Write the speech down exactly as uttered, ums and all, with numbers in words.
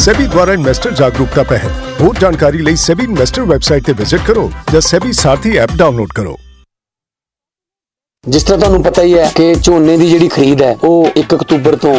सेबी द्वारा इन्वेस्टर जागरूकता पहल। ਹੋਰ ਜਾਣਕਾਰੀ ਲਈ ਸੇਬੀ ਇਨਵੈਸਟਰ ਵੈਬਸਾਈਟ ਤੇ ਵਿਜ਼ਿਟ ਕਰੋ ਜਾਂ ਸੇਬੀ ਸਾਰਥੀ ਐਪ ਡਾਊਨਲੋਡ ਕਰੋ। ਜਿਸ ਤਰ੍ਹਾਂ ਤੁਹਾਨੂੰ ਪਤਾ ਹੀ ਹੈ ਕਿ ਝੋਨੇ ਦੀ ਜਿਹੜੀ ਖਰੀਦ ਹੈ ਉਹ ਇੱਕ ਅਕਤੂਬਰ ਤੋਂ